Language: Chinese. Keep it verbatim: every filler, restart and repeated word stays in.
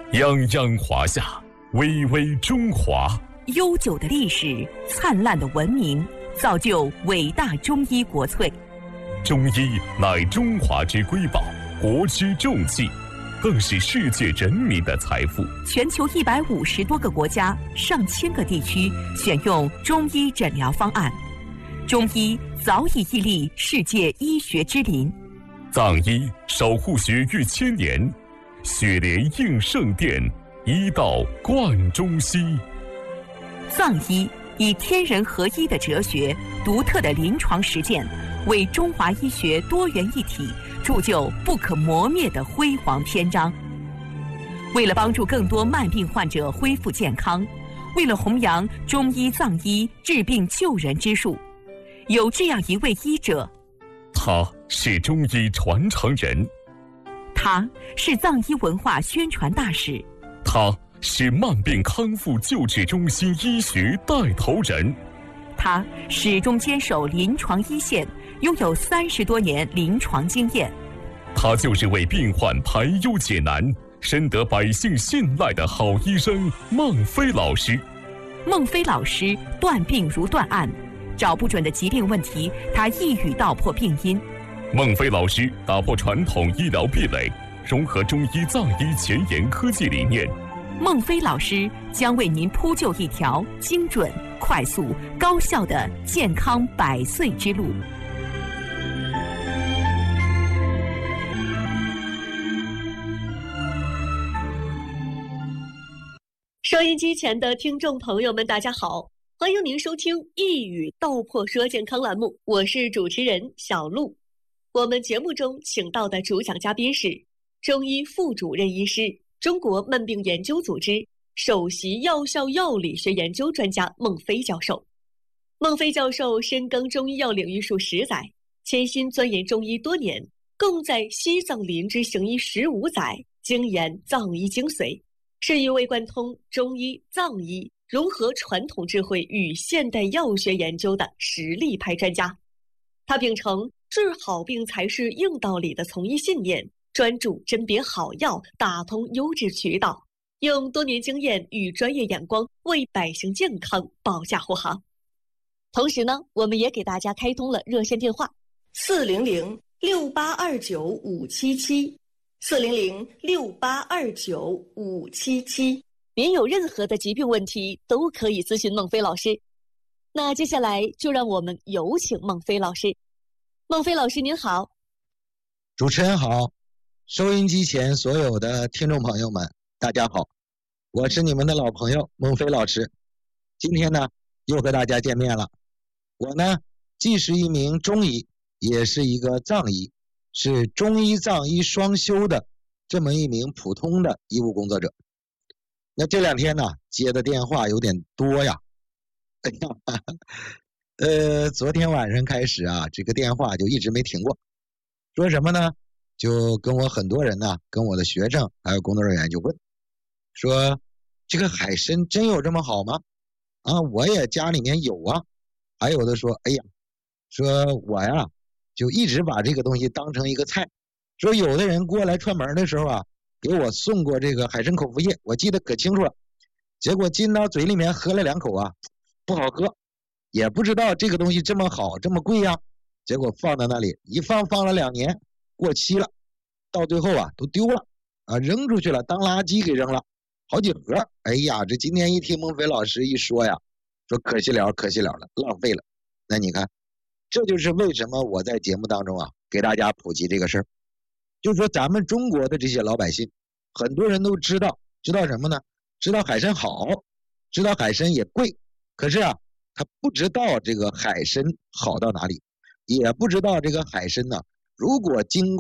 泱泱华夏，巍巍中华。 悠久的历史，灿烂的文明，造就伟大中医国粹。 中医乃中华之瑰宝，国之重器，更是世界人民的财富。 全球一百五十多个国家、上千个地区选用中医诊疗方案，中医早已屹立世界医学之林。 藏医守护血域千年，血莲应圣殿，医道贯中西。 藏医以天人合一的哲学、独特的临床实践，为中华医学多元一体铸就不可磨灭的辉煌篇章。为了帮助更多慢病患者恢复健康，为了弘扬中医藏医治病救人之术，有这样一位医者， 他是中医传承人， 他是藏医文化宣传大使， 他是慢病康复救治中心医学带头人， 他始终坚守临床一线，拥有三十多年临床经验。 他就是为病患排忧解难、深得百姓信赖的好医生孟非老师。 孟非老师断病如断案，找不准的疾病问题，他一语道破病因。 孟非老师打破传统医疗壁垒，融合中医藏医前沿科技理念。 孟非老师将为您铺就一条精准、快速、高效的健康百岁之路。 收音机前的听众朋友们，大家好，欢迎您收听一语道破说健康栏目，我是主持人小璐。我们节目中请到的主讲嘉宾是中医副主任医师、中国慢病研究组织首席药效药理学研究专家孟非教授。孟非教授深耕中医药领域数十载，潜心钻研中医多年，共在西藏林之行医十五载，精研藏医精髓，是一位贯通中医、藏医，融合传统智慧与现代药学研究的实力派专家。他秉承治好病才是硬道理的从医信念，专注甄别好药，打通优质渠道，用多年经验与专业眼光为百姓健康保驾护航。同时呢，我们也给大家开通了热线电话四零零六八二九五七七四零零六八二九五七七，您有任何的疾病问题都可以咨询孟非老师。那接下来就让我们有请孟非老师。孟非老师您好。 主持人好，收音机前所有的听众朋友们大家好，我是你们的老朋友孟非老师。今天呢又和大家见面了。我呢既是一名中医，也是一个藏医，是中医藏医双修的这么一名普通的医务工作者。那这两天呢接的电话有点多呀，哎呀，呃，昨天晚上开始啊，这个电话就一直没停过。说什么呢？就跟我很多人呢，跟我的学生还有工作人员就问，说这个海参真有这么好吗？啊，我也家里面有啊。还有的说，哎呀，说我呀就一直把这个东西当成一个菜。说有的人过来串门的时候啊，给我送过这个海参口服液，我记得可清楚了。结果进到嘴里面喝了两口啊，不好喝，也不知道这个东西这么好这么贵呀。结果放在那里一放放了两年，过期了，到最后啊都丢了啊，扔出去了，当垃圾给扔了好几盒。哎呀，这今天一听孟非老师一说呀，说可惜了可惜了了，浪费了。那你看，这就是为什么我在节目当中啊给大家普及这个事儿。就是说咱们中国的这些老百姓，很多人都知道知道什么呢？知道海参好，知道海参也贵，可是啊他不知道这个海参好到哪里，也不知道这个海参呢，如果经过